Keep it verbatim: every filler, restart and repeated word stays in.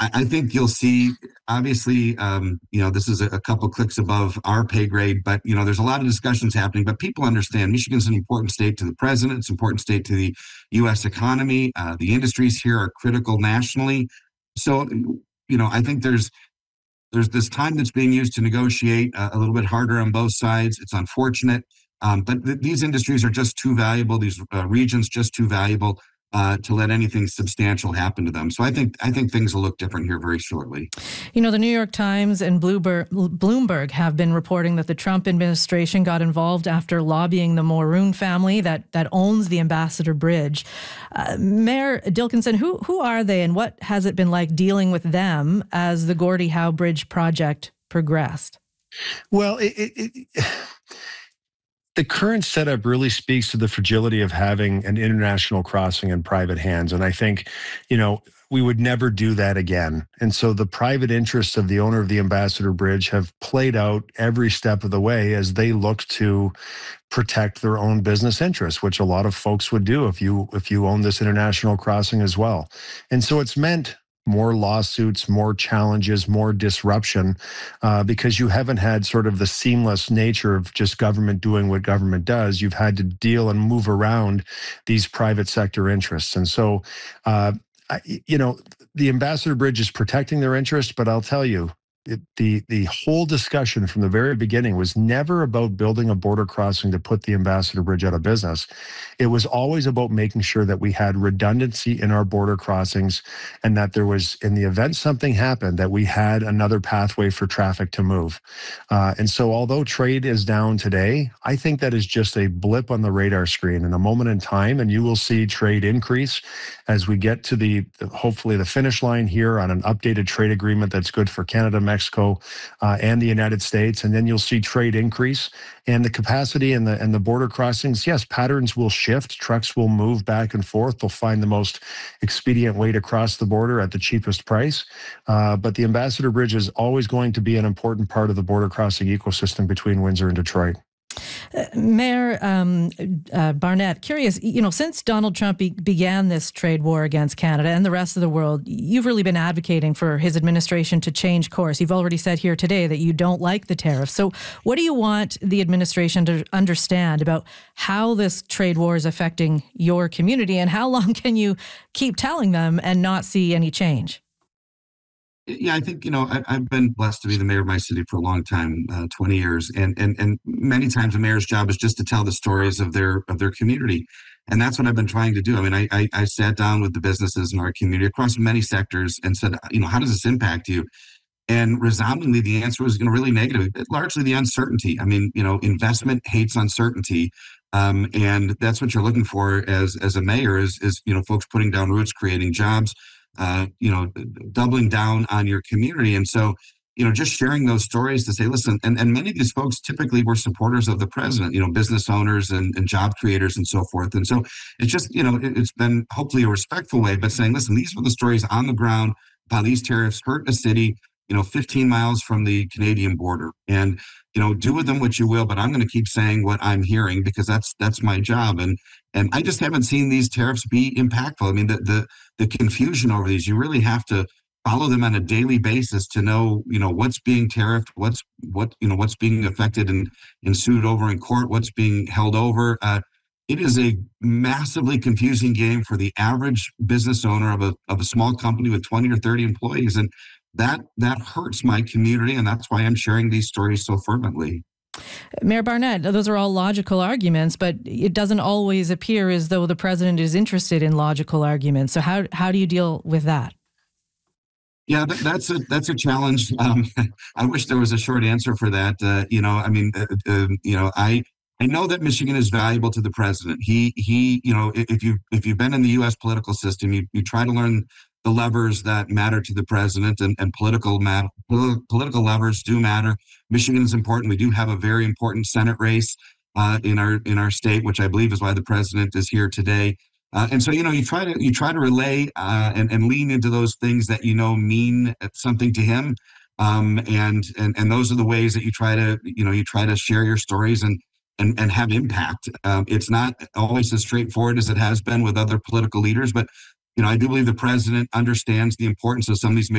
I, I think you'll see, obviously, um, you know, this is a, a couple clicks above our pay grade, but, you know, there's a lot of discussions happening, but people understand Michigan's an important state to the president. It's an important state to the U S economy. Uh, the industries here are critical nationally. So, you know, I think there's, there's this time that's being used to negotiate uh, a little bit harder on both sides. It's unfortunate, um, but th- these industries are just too valuable. These uh, regions just too valuable uh, to let anything substantial happen to them. So I think I think things will look different here very shortly. You know, the New York Times and Bloomberg, Bloomberg have been reporting that the Trump administration got involved after lobbying the Maroon family that that owns the Ambassador Bridge. Uh, Mayor Dilkinson, who who are they, and what has it been like dealing with them as the Gordie Howe Bridge project progressed? Well, it, it, it, the current setup really speaks to the fragility of having an international crossing in private hands. And I think, you know, we would never do that again. And so the private interests of the owner of the Ambassador Bridge have played out every step of the way as they look to protect their own business interests, which a lot of folks would do if you if you own this international crossing as well. And so it's meant more lawsuits, more challenges, more disruption, uh, because you haven't had sort of the seamless nature of just government doing what government does. You've had to deal and move around these private sector interests. And so, uh, I, you know, the Ambassador Bridge is protecting their interests, but I'll tell you, It, the the whole discussion from the very beginning was never about building a border crossing to put the Ambassador Bridge out of business. It was always about making sure that we had redundancy in our border crossings and that there was, in the event something happened, that we had another pathway for traffic to move. Uh, and so although trade is down today, I think that is just a blip on the radar screen in a moment in time, and you will see trade increase as we get to the, the hopefully the finish line here on an updated trade agreement that's good for Canada, Mexico, uh, and the United States, and then you'll see trade increase and the capacity and the and the border crossings. Yes, patterns will shift. Trucks will move back and forth. They'll find the most expedient way to cross the border at the cheapest price. Uh, but the Ambassador Bridge is always going to be an important part of the border crossing ecosystem between Windsor and Detroit. Uh, Mayor um, uh, Barnett, curious, you know, since Donald Trump be- began this trade war against Canada and the rest of the world, you've really been advocating for his administration to change course. You've already said here today that you don't like the tariffs. So what do you want the administration to understand about how this trade war is affecting your community, and how long can you keep telling them and not see any change? Yeah, I think, you know, I, I've been blessed to be the mayor of my city for a long time, uh, twenty years. And, and, and many times a mayor's job is just to tell the stories of their, of their community. And that's what I've been trying to do. I mean, I, I, I sat down with the businesses in our community across many sectors and said, you know, how does this impact you? And resoundingly, the answer was, you know, really negative, largely the uncertainty. I mean, you know, investment hates uncertainty. Um, and that's what you're looking for as, as a mayor is, is, you know, folks putting down roots, creating jobs, uh, you know, doubling down on your community. And so, you know, just sharing those stories to say, listen, and, and many of these folks typically were supporters of the president, you know, business owners and, and job creators and so forth. And so it's just, you know, it, it's been hopefully a respectful way, but saying, listen, these are the stories on the ground, how these tariffs hurt a city, you know, fifteen miles from the Canadian border. And, you know, do with them what you will, but I'm going to keep saying what I'm hearing because that's that's my job. And and I just haven't seen these tariffs be impactful. I mean, the the the confusion over these, you really have to follow them on a daily basis to know, you know, what's being tariffed, what's what, you know, what's being affected and, and sued over in court, what's being held over. Uh, it is a massively confusing game for the average business owner of a of a small company with twenty or thirty employees. And that that hurts my community. And that's why I'm sharing these stories so fervently. Mayor Barnett, those are all logical arguments, but it doesn't always appear as though the president is interested in logical arguments. So how how do you deal with that? Yeah, that, that's a that's a challenge. Um, I wish there was a short answer for that. Uh, you know, I mean, uh, uh, you know, I I know that Michigan is valuable to the president. He he, you know, if you if you've been in the U S political system, you you try to learn the levers that matter to the president, and, and political mat, political levers do matter. Michigan is important. We do have a very important Senate race uh, in our in our state, which I believe is why the president is here today. Uh, and so, you know, you try to you try to relay uh, and, and lean into those things that you know mean something to him, um, and and and those are the ways that you try to you know you try to share your stories and and and have impact. Um, it's not always as straightforward as it has been with other political leaders, but you know, I do believe the president understands the importance of some of these